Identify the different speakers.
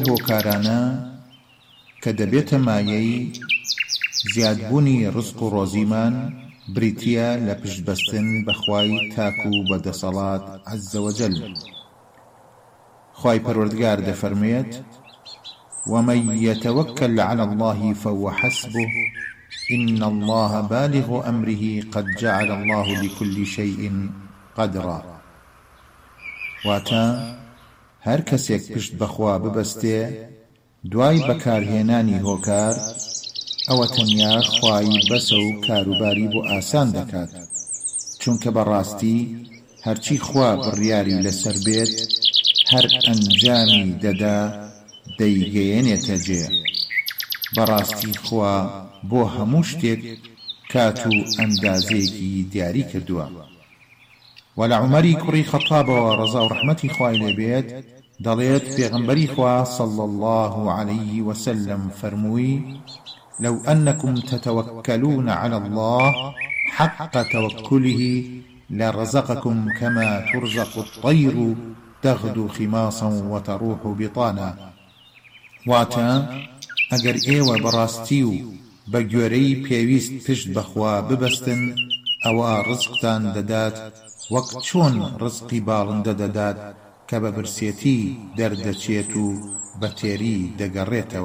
Speaker 1: هۆکارانە کە دەبێتە مایەی زیادبوونی ڕزق و ڕۆزیمان بریتیە لە پشتبەستن بەخوای تاک و بەدەسەڵات عەزە وەجەل. خوای پەروەردگار دەفەرمێت: ومن يتوكل على الله فهو حسبه إن الله بالغ أمره قد جعل الله لكل شيء قدرا. واتا هەر کەسێک پشت بەخوا ببەستێ دوای بەکارهێنانی هۆکار ئەوە تەنیا خوای بەسە و کاروباری بۆ ئاسان دەکات، چونکە بەڕاستی هەرچی خوا بڕیاری لەسەر بێت هەر ئەنجامی دەدا دەیگەیەنێتە جێ. بەڕاستی خوا بۆ هەموو شتێک کات و ئەندازەیەکی دیاری کردووە. وەلە عومەری کوڕی خەتابەوە ڕەزا و ڕەحمەتی خوای لێبێت دەڵێت پێغەمبەری خوا صلى الله عليه وسلم فەرمووی: لو أنكم تتوكلون على الله حق توكله لرزقكم كما ترزق الطير تغدو خماصا وتروح بطانا. واتا ئەگەر ئێوە بەڕاستی و بە گوێرەی پێویست پشت بەخوا ببەستن ئەوە ڕزقتان دەدات وەک چۆن ڕزقی باڵندە دەدات کە بە برسێتی دەردەچێت و بە تێری دەگەڕێتەوە.